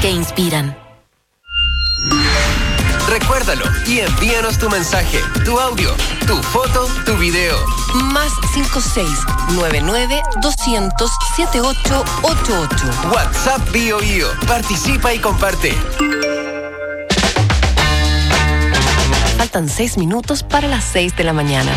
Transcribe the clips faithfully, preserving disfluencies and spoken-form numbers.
inspiran. Recuérdalo y envíanos tu mensaje, tu audio, tu foto, tu video. Más cinco seis nueve nueve doscientos setenta y ocho ochenta y ocho. WhatsApp Bio Bio. Participa y comparte. Faltan seis minutos para las seis de la mañana.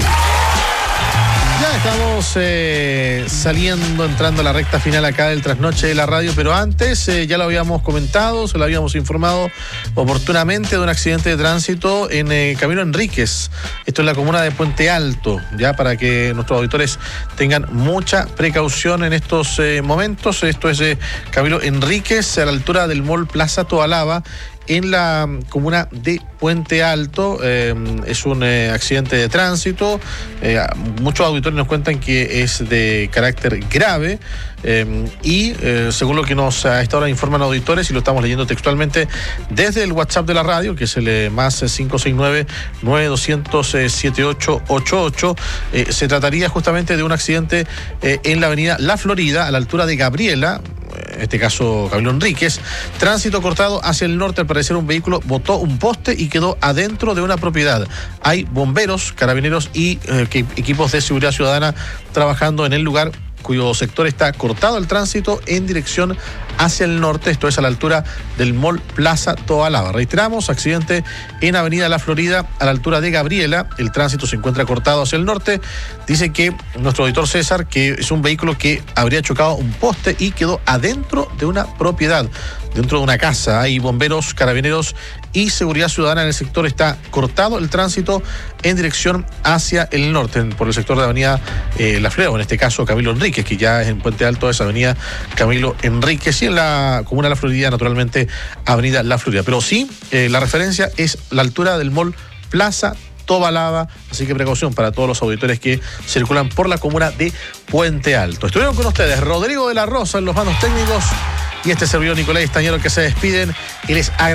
Ya estamos eh, saliendo, entrando a la recta final acá del Trasnoche de la Radio, pero antes eh, ya lo habíamos comentado, se lo habíamos informado oportunamente de un accidente de tránsito en eh, Camilo Enríquez. Esto es la comuna de Puente Alto, ya para que nuestros auditores tengan mucha precaución en estos eh, momentos. Esto es eh, Camilo Enríquez, a la altura del Mall Plaza Tobalaba, en la comuna de Puente Alto. Eh, es un eh, accidente de tránsito. Eh, muchos auditores nos cuentan que es de carácter grave eh, y eh, según lo que nos a esta hora informan auditores, y lo estamos leyendo textualmente desde el WhatsApp de la radio, que es el eh, más cinco seis nueve nueve dos cero cero siete ocho ocho ocho, eh, se trataría justamente de un accidente eh, en la avenida La Florida, a la altura de Gabriela, en este caso Camilo Enríquez. Tránsito cortado hacia el norte. Al parecer un vehículo botó un poste y quedó adentro de una propiedad. Hay bomberos, carabineros y eh, equipos de seguridad ciudadana trabajando en el lugar, cuyo sector está cortado el tránsito en dirección hacia el norte. Esto es a la altura del Mall Plaza Tobalaba. Reiteramos, accidente en Avenida La Florida, a la altura de Gabriela. El tránsito se encuentra cortado hacia el norte. Dice que nuestro auditor César que es un vehículo que habría chocado un poste y quedó adentro de una propiedad, dentro de una casa. Hay bomberos, carabineros y seguridad ciudadana en el sector. Está cortado el tránsito en dirección hacia el norte, por el sector de Avenida eh, La Florida, o en este caso Camilo Enríquez, que ya es en Puente Alto, es Avenida Camilo Enríquez, y en la comuna de La Florida, naturalmente, Avenida La Florida. Pero sí, eh, la referencia es la altura del Mall Plaza Tobalaba, así que precaución para todos los auditores que circulan por la comuna de Puente Alto. Estuvieron con ustedes Rodrigo de la Rosa en los mandos técnicos y este servidor Nicolás Estañero, que se despiden y les agradecemos